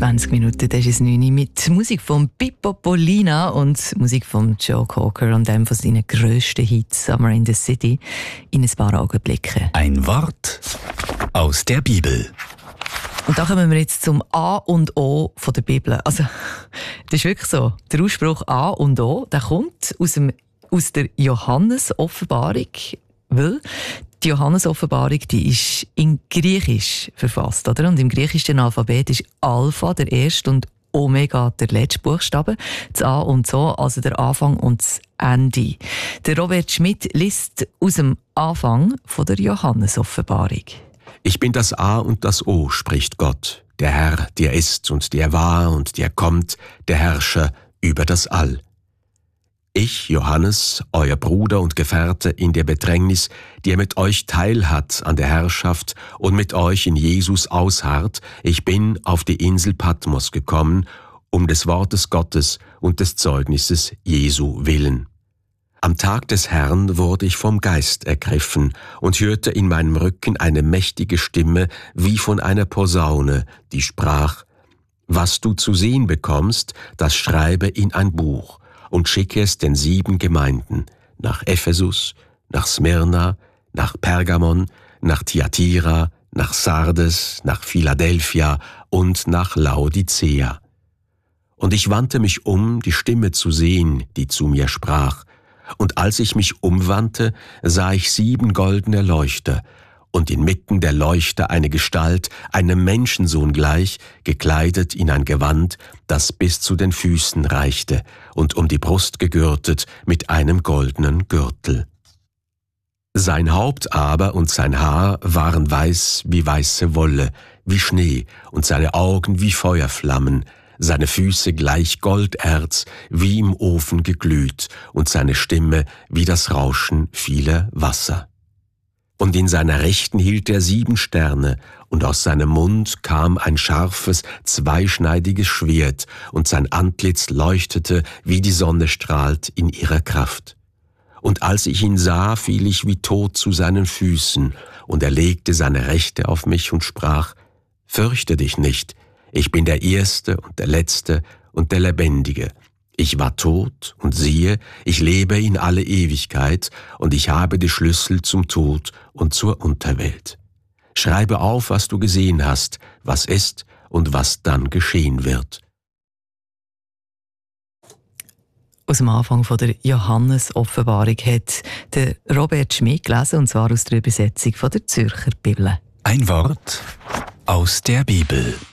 20 Minuten, das ist 9 Uhr, mit Musik von Pippo Polina und Musik von Joe Cocker und einem von seinen grössten Hits, Summer in the City, in ein paar Augenblicken. Ein Wort aus der Bibel. Und da kommen wir jetzt zum A und O von der Bibel. Also, das ist wirklich so. Der Ausspruch A und O, der kommt aus der Johannes-Offenbarung, weil die Johannes-Offenbarung, die ist in Griechisch verfasst, oder? Und im griechischen Alphabet ist Alpha der erste und Omega der letzte Buchstabe, das A und so, also der Anfang und das Ende. Der Robert Schmidt liest aus dem Anfang von der Johannes-Offenbarung. Ich bin das A und das O, spricht Gott, der Herr, der ist und der war und der kommt, der Herrscher über das All. Ich, Johannes, euer Bruder und Gefährte in der Bedrängnis, der mit euch teilhat an der Herrschaft und mit euch in Jesus ausharrt, ich bin auf die Insel Patmos gekommen, um des Wortes Gottes und des Zeugnisses Jesu willen. Am Tag des Herrn wurde ich vom Geist ergriffen und hörte in meinem Rücken eine mächtige Stimme wie von einer Posaune, die sprach: Was du zu sehen bekommst, das schreibe in ein Buch und schicke es den 7 Gemeinden, nach Ephesus, nach Smyrna, nach Pergamon, nach Thyatira, nach Sardes, nach Philadelphia und nach Laodicea. Und ich wandte mich um, die Stimme zu sehen, die zu mir sprach. Und als ich mich umwandte, sah ich 7 goldene Leuchter, und inmitten der Leuchter eine Gestalt, einem Menschensohn gleich, gekleidet in ein Gewand, das bis zu den Füßen reichte, und um die Brust gegürtet mit einem goldenen Gürtel. Sein Haupt aber und sein Haar waren weiß wie weiße Wolle, wie Schnee, und seine Augen wie Feuerflammen, seine Füße gleich Golderz, wie im Ofen geglüht, und seine Stimme wie das Rauschen vieler Wasser. Und in seiner Rechten hielt er 7 Sterne, und aus seinem Mund kam ein scharfes, zweischneidiges Schwert, und sein Antlitz leuchtete, wie die Sonne strahlt in ihrer Kraft. Und als ich ihn sah, fiel ich wie tot zu seinen Füßen, und er legte seine Rechte auf mich und sprach: Fürchte dich nicht, ich bin der Erste und der Letzte und der Lebendige. Ich war tot, und siehe, ich lebe in alle Ewigkeit, und ich habe die Schlüssel zum Tod und zur Unterwelt. Schreibe auf, was du gesehen hast, was ist und was dann geschehen wird. Aus dem Anfang von der Johannes-Offenbarung hat der Robert Schmidt gelesen, und zwar aus der Übersetzung von der Zürcher Bibel. Ein Wort aus der Bibel.